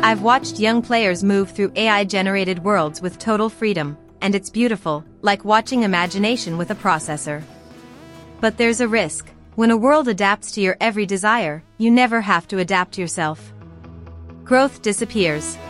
I've watched young players move through AI-generated worlds with total freedom, and it's beautiful, like watching imagination with a processor. But there's a risk. When a world adapts to your every desire, you never have to adapt yourself. Growth disappears.